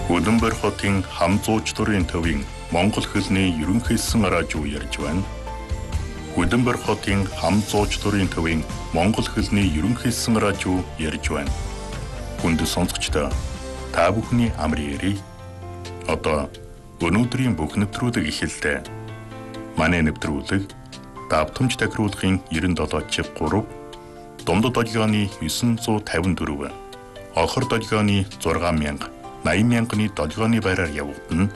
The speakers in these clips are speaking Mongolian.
Улаанбаатар хотын хам зуучлалын төвийн Монгол хэлний ерөнхийсэн радио ярьж байна. Улаанбаатар хотын хам зуучлалын төвийн Монгол хэлний ерөнхийсэн радио ярьж байна. Хүнд сонсогчдоо та бүхний амрын ярий. Одоо өнөөдрийн бүх нэвтрүүлэг эхэллээ. Манай нэвтрүүлэг давтамж тахируулахын 97.3, дундад долгионы 954, хохор долгионы 6000, 80,000-ны долгионы байраар явагдана.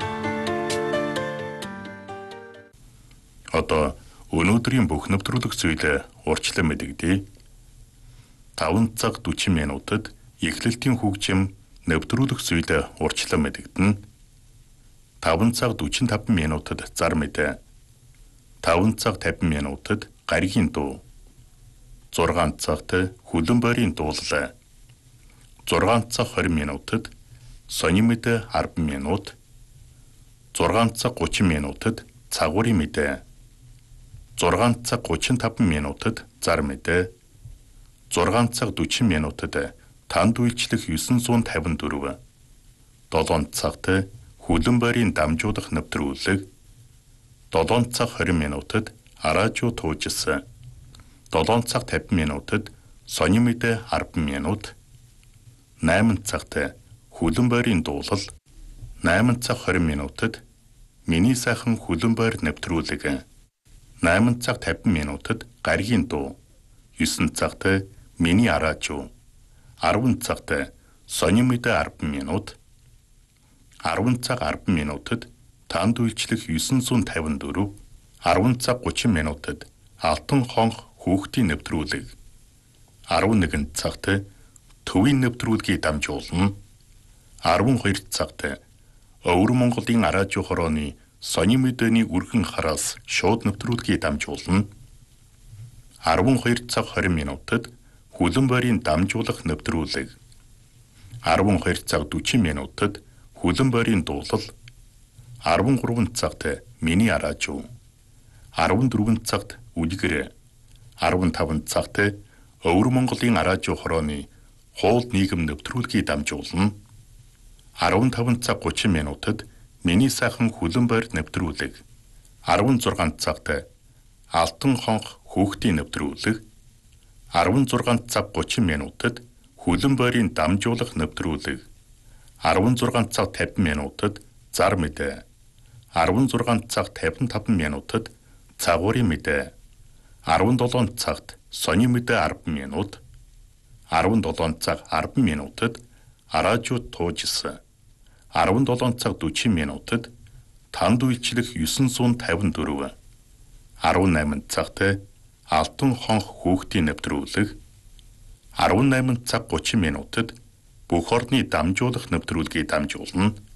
Одоо өнөөдрийн бүх нэвтрүүлэг зүйлээ урьдчилан мэдэгдээ. 5 цаг 40 минутад эхлэлтийн хөгжим нэвтрүүлэг зүйлээ урьдчилан мэдэгдэнэ. 5 цаг 45 минутад зар мэдээ. 5 цаг 50 минутад гаригийн дуу. 6 цагт хөлбөмбөрийн дуулал. 6 цаг 20 минутад сони мэдээ 10 минут. 6 цаг 30 минутад цагуурын мэдээ. 6 цаг 35 минутад зар мэдээ. 6 цаг 40 минутад танд үйлчлэх 954. 7 цагт хөлбөмбөрийн дамжуулах нэвтрүүлэг. 7 цаг 20 минутад радио туужсан. 7 цаг 50 минутад сони мэдээ 10 минут. 8 цагт хөлбөмбөрийн дуулал. 8 цаг 20 минутад миний сайхан хөлбөмбөр нэвтрүүлэг. 8 цаг 50 минутад гаригийн дуу. 9 цагт миний радио. 10 цагт сони мэдээ 10 минут. 10 цаг 10 минутад танд үйлчлэх 954. 10 цаг 30 минутад алтан хонх хүүхдийн нэвтрүүлэг. 11 цагт төвийн нэвтрүүлгийг дамжуулна. 12 цагт Өвөр Монголын радио хорооны сони мэдээний үргэн хараас шууд нэвтрүүлгийг дамжуулна. 12 цаг 20 минутад хөлбөмбөрийн дамжуулах нэвтрүүлэг. 12 цаг 40 минутад хөлбөмбөрийн дуулал. 13 цагт миний радио. 14 цагт үлгэр. 15 цагт Өвөр Монголын радио хорооны хуул нийгэм нэвтрүүлгийг дамжуулна. 15 цаг 30 минутад миний сайхан хөлбөмбөр нэвтрүүлэг. 16 цагт алтан хонх хүүхдийн нэвтрүүлэг. 16 цаг 30 минутад хөлбөмбөрийн дамжуулах нэвтрүүлэг. 16 цаг 50 минутад зар мэдээ. 16 цаг 55 минутад цагуурын мэдээ. 17 цагт сони мэдээ 10 минут. 17 цаг 10 минутад радио туужсан. 17 цаг 40 минутад танд үйлчлэх 954. 18 цагт алтан хонх хүүхдийн нэвтрүүлэг. 18 цаг 30 минутад бүх орны дамжуулах нэвтрүүлгийг дамжуулна.